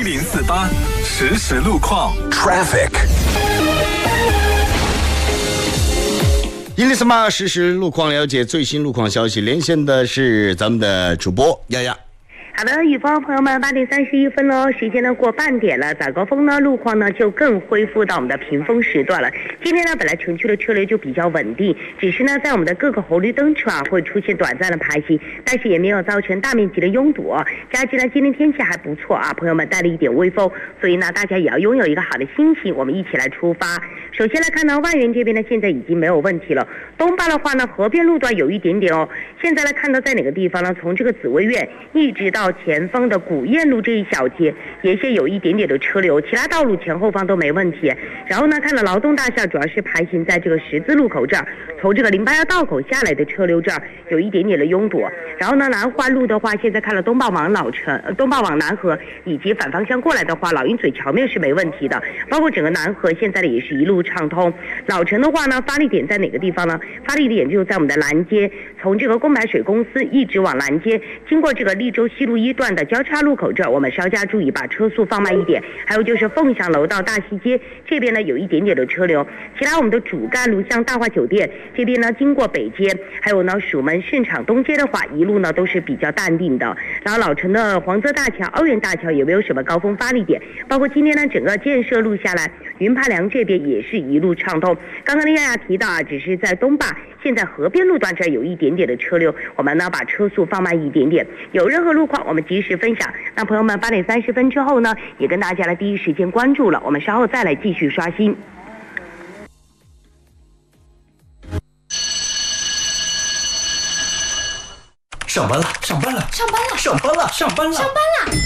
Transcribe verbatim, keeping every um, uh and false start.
零四八实时路况 Traffic。 一零四八实时路况，了解最新路况消息。连线的是咱们的主播丫丫。 好的，雨峰朋友们，八点三十一分喽，时间呢过半点了，早高峰呢路况呢就更恢复到我们的平峰时段了。今天呢本来城区的车流就比较稳定，只是呢在我们的各个红绿灯处啊会出现短暂的排行，但是也没有造成大面积的拥堵。加之呢今天天气还不错啊，朋友们带了一点微风，所以呢大家也要拥有一个好的心情，我们一起来出发。首先来看到万源这边呢现在已经没有问题了，东坝的话呢河边路段有一点点哦。现在来看到在哪个地方呢？从这个紫薇苑一直到前方的古堰路这一小节也是有一点点的车流，其他道路前后方都没问题。然后呢看到劳动大厦主要是排行在这个十字路口这儿，从这个零八幺道口下来的车流这儿有一点点的拥堵。然后呢南环路的话，现在看了东坝往老城、呃、东坝往南河以及反方向过来的话，老鹰嘴桥面是没问题的，包括整个南河现在的也是一路畅通。老城的话呢，发力点在哪个地方呢？发力点就在我们的蓝街，从这个供排水公司一直往蓝街，经过这个利州西路一段的交叉路口这儿，我们稍加注意，把车速放慢一点。还有就是凤翔楼到大西街这边呢有一点点的车流，其他我们的主干路像大华酒店这边呢，经过北街，还有呢蜀门市场东街的话，一路呢都是比较淡定的。然后老城的黄泽大桥、欧园大桥也没有什么高峰发力点，包括今天呢整个建设路下来，云爬梁这边也是一路畅通。刚刚的亚亚提到啊，只是在东坝现在河边路段这儿有一点点的车流，我们呢把车速放慢一点点，有任何路况我们及时分享。那朋友们八点三十分之后呢，也跟大家来第一时间关注了，我们稍后再来继续刷新。 上班了，上班了， 上班了， 上班了，上班了， 上班了。